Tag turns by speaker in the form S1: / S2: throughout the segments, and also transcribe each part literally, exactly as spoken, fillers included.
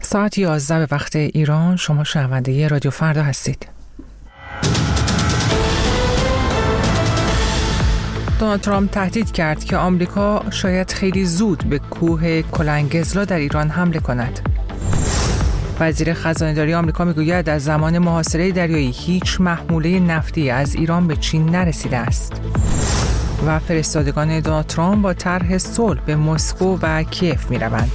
S1: ساعت یازده به وقت ایران. شما شنونده رادیو فردا هستید. دونالد ترامپ تهدید کرد که آمریکا شاید خیلی زود به کوه کلنگزلا در ایران حمله کند. وزیر خزانه‌داری آمریکا میگوید از زمان محاصره دریایی هیچ محموله نفتی از ایران به چین نرسیده است. و فرستادگان دونالد ترامپ با طرح صلح به مسکو و کیف می‌روند.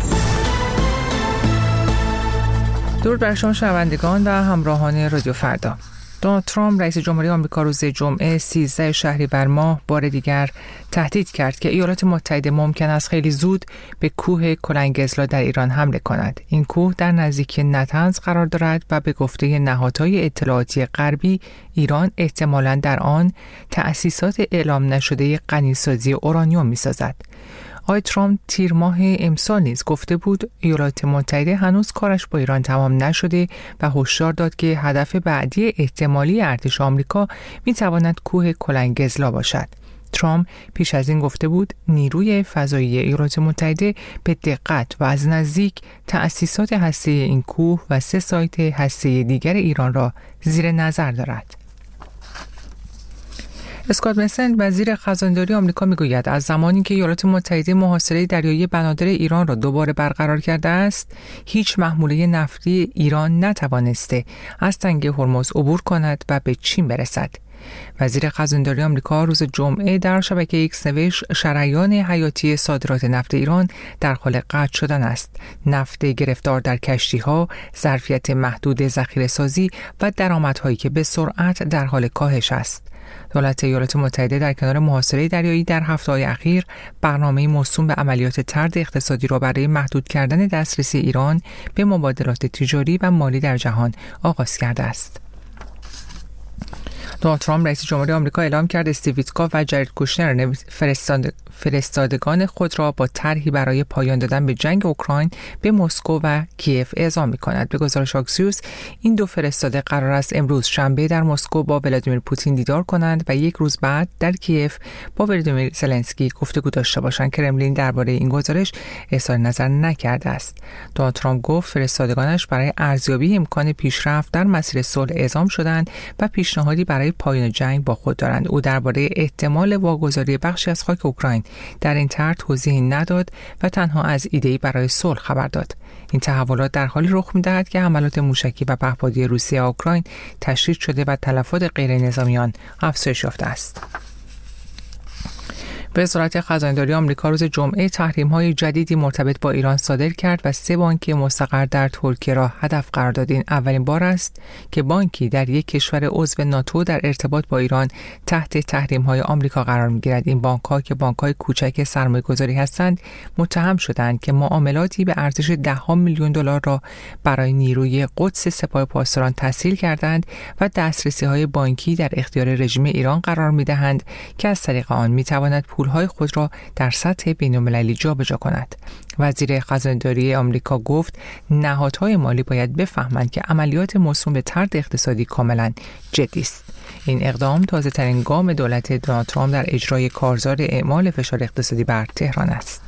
S1: درود بر شما شنوندگان و همراهان رادیو فردا. دونالد ترامپ رئیس جمهوری آمریکا روز جمعه سیزده شهریور ماه بار دیگر تهدید کرد که ایالات متحده ممکن است خیلی زود به کوه کلنگزلا در ایران حمله کند. این کوه در نزدیکی نطنز قرار دارد و به گفته نهادهای اطلاعاتی غربی ایران احتمالاً در آن تأسیسات اعلام نشده غنیسازی اورانیوم می‌سازد. آقای ترامپ تیر ماه امسال نیز گفته بود ایالات متحده هنوز کارش با ایران تمام نشده و هشدار داد که هدف بعدی احتمالی ارتش آمریکا میتواند کوه کلنگزلا باشد. ترامپ پیش از این گفته بود نیروی فضایی ایالات متحده به دقت و از نزدیک تأسیسات هسته‌ای این کوه و سه سایت هسته‌ای دیگر ایران را زیر نظر دارد. اسکات بنسنت وزیر خزانه‌داری آمریکا میگوید از زمانی که ایالات متحده محاصره دریایی بنادر ایران را دوباره برقرار کرده است، هیچ محموله نفتی ایران نتوانسته از تنگه هرمز عبور کند و به چین برسد. وزیر خزانه‌داری آمریکا روز جمعه در شبکه ایکس نوشت شریان حیاتی صادرات نفت ایران در حال قطع شدن است. نفت گرفتار در کشتی‌ها، ظرفیت محدود ذخیره‌سازی و درآمدهایی که به سرعت در حال کاهش است. دولت ایالات متحده در کنار محاصره دریایی در هفته‌های اخیر برنامه‌ای موسوم به عملیات طرد اقتصادی را برای محدود کردن دسترسی ایران به مبادلات تجاری و مالی در جهان آغاز کرده است. دونالد ترامپ رئیس جمهوری آمریکا اعلام کرد استیو ویتکاف و جارد کوشنر فرستادگان خود را با طرحی برای پایان دادن به جنگ اوکراین به مسکو و کیف اعزام می‌کند. به گزارش آکسیوس این دو فرستاده قرار است امروز شنبه در مسکو با ولادیمیر پوتین دیدار کنند و یک روز بعد در کیف با ولادیمیر زلنسکی گفتگو داشته باشند. کرملین درباره این گزارش اظهار نظر نکرده است. دونالد ترامپ گفت فرستادگانش برای ارزیابی امکان پیشرفت در مسیر صلح اعزام شدند و پیشنهادی برای پایان جنگ با خود دارند. او درباره احتمال واگذاری بخشی از خاک اوکراین در این طرح توضیحی نداد و تنها از ایده‌ای برای صلح خبر داد. این تحولات در حالی رخ می‌دهد که حملات موشکی و پهپادی روسیه اوکراین تشدید شده و تلفات غیر نظامیان افزایش یافته است. وزارت خزانه‌داری آمریکا روز جمعه تحریم‌های جدیدی مرتبط با ایران صادر کرد و سه بانک مستقر در ترکیه را هدف قرار داد. این اولین بار است که بانکی در یک کشور عضو ناتو در ارتباط با ایران تحت تحریم‌های آمریکا قرار می‌گیرد. این بانک‌ها که بانک‌های کوچک سرمایه‌گذاری هستند، متهم شدند که معاملاتی به ارزش ده میلیون دلار را برای نیروی قدس سپاه پاسداران تسهیل کردند و دسترسی‌های بانکی در اختیار رژیم ایران قرار می‌دهند که از طریق آن می‌تواند پولهای خود را در سطح بین‌المللی جابجا کند. وزیر خزانه‌داری آمریکا گفت نهادهای مالی باید بفهمند که عملیات موسوم به طرد اقتصادی کاملا جدی است. این اقدام تازه‌ترین گام دولت دونالد ترامپ در اجرای کارزار اعمال فشار اقتصادی بر تهران است.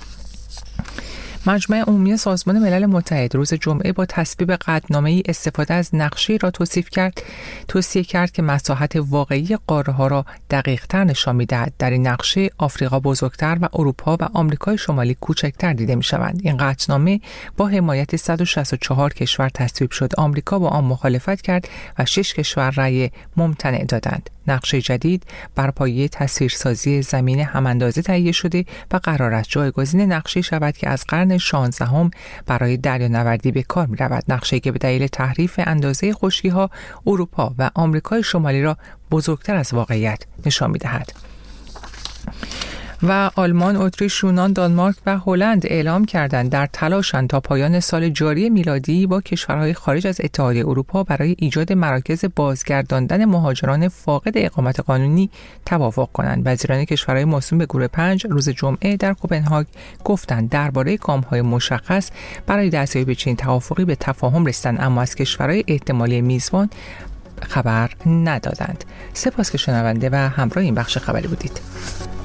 S1: مجمع عمومی سازمان ملل متحد روز جمعه با تصویب قطعنامه‌ای استفاده از نقشه‌ای را توصیف کرد توصیه کرد که مساحت واقعی قاره‌ها را دقیق‌تر نشان می‌دهد. در این نقشه آفریقا بزرگتر و اروپا و آمریکای شمالی کوچکتر دیده می‌شوند. این قطعنامه با حمایت صد و شصت و چهار کشور تصویب شد. آمریکا با آن مخالفت کرد و شش کشور رأی ممتنع دادند. نقشه جدید بر پایه تصویرسازی زمین هم‌اندازه تهیه شده و قرار است جایگزین نقشه شود که از قرن شانزدهم برای دریانوردی به کار می‌رود. نقشه‌ای که به دلیل تحریف اندازه خشکی‌ها اروپا و آمریکای شمالی را بزرگتر از واقعیت نشان می‌دهد. و آلمان، اتریش، یونان، دانمارک و هلند اعلام کردند در تلاشند تا پایان سال جاری میلادی با کشورهای خارج از اتحادیه اروپا برای ایجاد مراکز بازگرداندن مهاجران فاقد اقامت قانونی توافق کنند. وزیران کشورهای موسوم به گروه پنج روز جمعه در کوپنهاگ گفتند درباره گام‌های مشخص برای دستیابی به چنین توافقی به تفاهم رسیدند، اما از کشورهای احتمالی میزبان خبر ندادند. سپاس که شنونده و همراه این بخش خبری بودید.